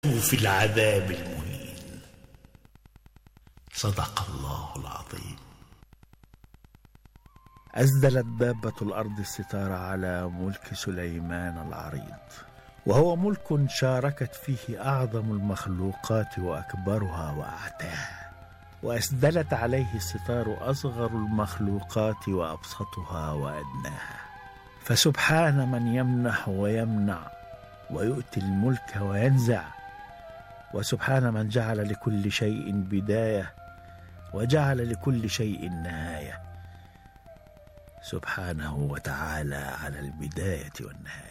في العذاب المهين. صدق الله العظيم. أسدلت دابة الأرض الستار على ملك سليمان العريض، وهو ملك شاركت فيه أعظم المخلوقات وأكبرها وأعتاها، وأسدلت عليه الستار أصغر المخلوقات وأبسطها وأدناها. فسبحان من يمنح ويمنع ويؤتي الملك وينزع، وسبحان من جعل لكل شيء بداية وجعل لكل شيء نهاية. سبحانه وتعالى على البداية والنهاية.